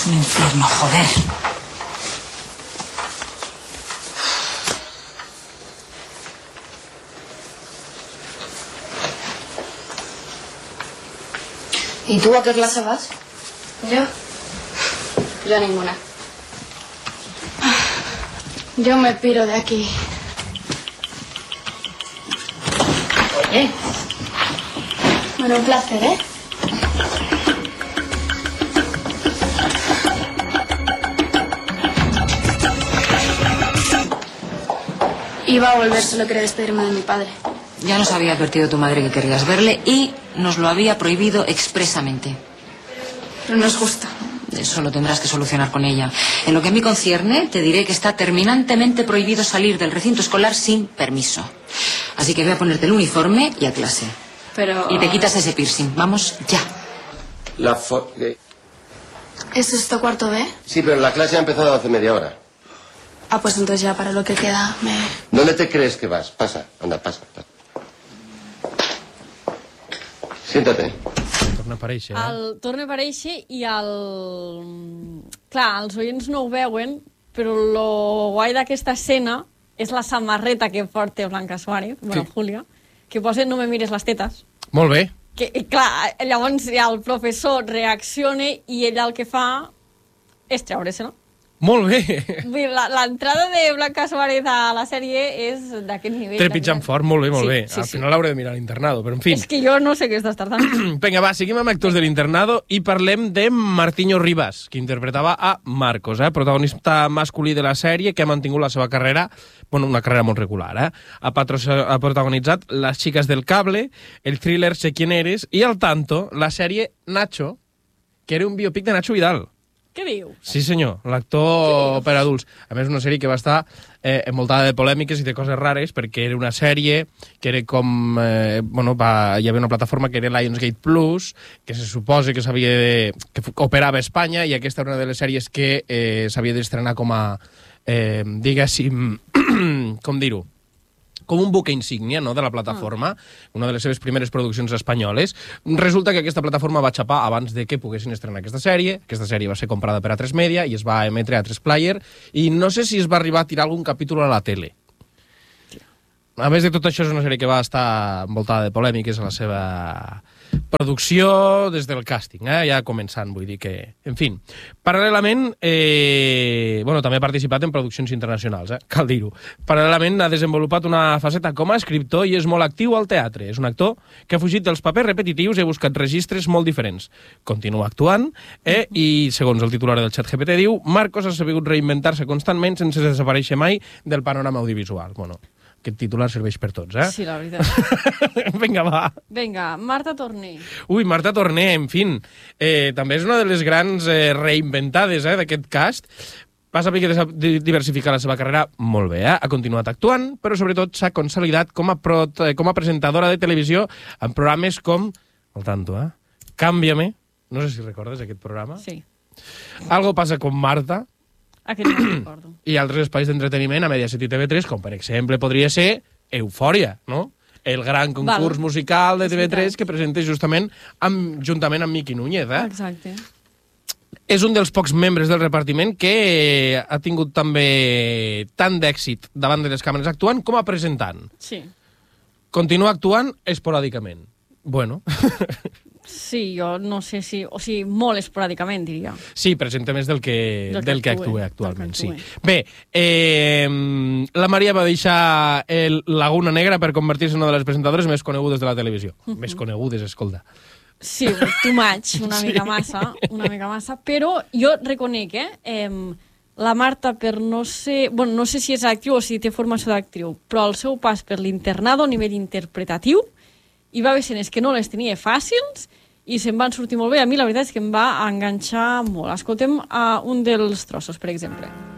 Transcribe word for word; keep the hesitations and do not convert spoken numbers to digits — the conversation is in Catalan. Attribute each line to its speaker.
Speaker 1: un infierno, joder.
Speaker 2: ¿Y tú a qué clase vas?
Speaker 3: Yo. Yo a ninguna. Yo me piro de aquí.
Speaker 2: Oye.
Speaker 3: Bueno, un placer, ¿eh? Iba a volver, solo quería despedirme de mi padre.
Speaker 1: Ya nos había advertido tu madre que querías verle y nos lo había prohibido expresamente.
Speaker 3: Pero no es justo.
Speaker 1: Eso lo tendrás que solucionar con ella. En lo que a mí concierne, te diré que está terminantemente prohibido salir del recinto escolar sin permiso. Así que ve a ponerte el uniforme y a clase.
Speaker 3: Pero...
Speaker 1: Y te quitas ese piercing. Vamos, ya.
Speaker 4: La fo...
Speaker 3: ¿Esto es tu cuarto B?
Speaker 4: Sí, pero la clase ha empezado hace media hora.
Speaker 3: Ah, pues entonces ya para lo que queda me...
Speaker 4: ¿Dónde te crees que vas? Pasa, anda, pasa, pasa. Siéntate.
Speaker 5: Torna a aparèixer, eh?
Speaker 6: El, torna a aparèixer i el... Clar, els oients no ho veuen, però lo guai d'aquesta escena és la samarreta que porta Blanca Suárez, bueno,
Speaker 5: Que-
Speaker 6: Júlia, que posa no me mires les tetes.
Speaker 5: Molt bé.
Speaker 6: Que, i clar, llavors ja el professor reacciona i ell el que fa és treure-se-la.
Speaker 5: Molt bé.
Speaker 6: Vull dir, la- l'entrada de Blanca Suárez a la sèrie és d'aquest nivell.
Speaker 5: Trepitjant fort, molt bé, molt
Speaker 6: Sí,
Speaker 5: bé.
Speaker 6: sí,
Speaker 5: Al
Speaker 6: sí.
Speaker 5: final l'hauré de mirar a l'internado, però en fi.
Speaker 6: És que jo no sé què estàs tardant.
Speaker 5: Vinga, va, seguim amb actors de l'internado i parlem de Martiño Rivas, que interpretava a Marcos, eh, protagonista masculí de la sèrie, que ha mantingut la seva carrera, bueno, una carrera molt regular, eh? Ha, patro ha protagonitzat Las chicas del cable, el thriller Sé quién eres i, al tanto, la sèrie Nacho, que era un biopic de Nacho Vidal.
Speaker 6: Què diu?
Speaker 5: Sí, senyor, l'actor per adults. A més, una sèrie que va estar eh, envoltada de polèmiques i de coses rares, perquè era una sèrie que era com... Eh, bueno, va, hi havia una plataforma que era Lionsgate Plus, que se suposa que s'havia de... que operava a Espanya, i aquesta era una de les sèries que eh, s'havia d'estrenar com a... Eh, diguéssim... com dir-ho? Com un buque insígnia, no?, de la plataforma, una de les seves primeres produccions espanyoles. Resulta que aquesta plataforma va xapar abans de que poguessin estrenar aquesta sèrie. Aquesta sèrie va ser comprada per A tres Media i es va emetre a tres Player, i no sé si es va arribar a tirar algun capítol a la tele. A més de tot això, és una sèrie que va estar envoltada de polèmiques a la seva producció des del càsting, eh? Ja començant, vull dir que... En fi, paral·lelament, eh... bueno, també ha participat en produccions internacionals, eh? Cal dir-ho. Paral·lelament ha desenvolupat una faceta com a escriptor i és molt actiu al teatre. És un actor que ha fugit dels papers repetitius i ha buscat registres molt diferents. Continua actuant, eh? I, segons el titular del ChatGPT, diu Marcos ha sabut reinventar-se constantment sense desaparèixer mai del panorama audiovisual. Bueno, aquest titular serveix per tots, eh?
Speaker 6: Sí, la veritat.
Speaker 5: Vinga, va.
Speaker 6: Vinga, Marta Torné.
Speaker 5: Ui, Marta Torné, en fin. Eh, també és una de les grans eh, reinventades eh, d'aquest cast. Va saber que diversificar la seva carrera molt bé, eh? Ha continuat actuant, però sobretot s'ha consolidat com a, pro com a presentadora de televisió en programes com... Al tanto, eh? Cámbiame. No sé si recordes aquest programa.
Speaker 6: Sí.
Speaker 5: Algo pasa con Marta.
Speaker 6: Aquest no recordo.
Speaker 5: I altres espais d'entreteniment a Mediaset i T V tres, com per exemple podria ser Eufòria, no? El gran concurs
Speaker 6: Val.
Speaker 5: musical de
Speaker 6: És
Speaker 5: T V tres
Speaker 6: veritat.
Speaker 5: que presenta justament amb, juntament amb Miqui Núñez, eh?
Speaker 6: Exacte.
Speaker 5: És un dels pocs membres del repartiment que ha tingut també tant d'èxit davant de les càmeres actuant com a presentant.
Speaker 6: Sí.
Speaker 5: Continua actuant esporàdicament. Bueno...
Speaker 6: Sí, jo no sé si... O sigui, molt esporàdicament, diria.
Speaker 5: Sí, presenta més del que,
Speaker 6: Del que
Speaker 5: del que
Speaker 6: actue,
Speaker 5: actua actualment,
Speaker 6: del que
Speaker 5: sí. Bé, eh, la Maria va deixar el Laguna Negra per convertir-se en una de les presentadores més conegudes de la televisió. Uh -huh. Més conegudes, escolta.
Speaker 6: Sí, too much, una
Speaker 5: Sí.
Speaker 6: mica massa, una mica massa, però jo reconec, eh, eh, la Marta, per no ser... Bueno, no sé si és actriu o si té formació d'actriu, però el seu pas per l'internado a nivell interpretatiu, hi va haver escenes que no les tenia fàcils i se'n van sortir molt bé. A mi la veritat és que em va enganxar molt. Escoltem a un dels trossos, per exemple.